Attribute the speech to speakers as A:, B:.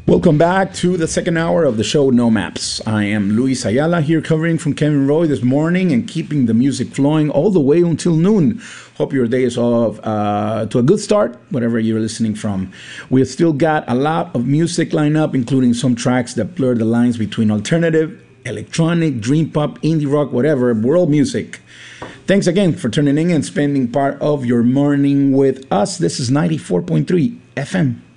A: Welcome back to the second hour of the show No Maps. I am Luis Ayala here covering from Kevin Roy this morning and keeping the music flowing all the way until noon. Hope your day is off to a good start, whatever you're listening from. We've still got a lot of music lined up, including some tracks that blur the lines between alternative, electronic, dream pop, indie rock, whatever, world music. Thanks again for tuning in and spending part of your morning with us. This is 94.3 FM.